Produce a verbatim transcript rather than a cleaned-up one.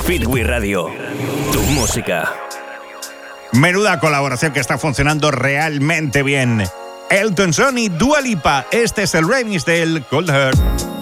Speedway Radio, tu música. Menuda colaboración que está funcionando realmente bien. Elton John y Dua Lipa. Este es el remix del Cold Heart.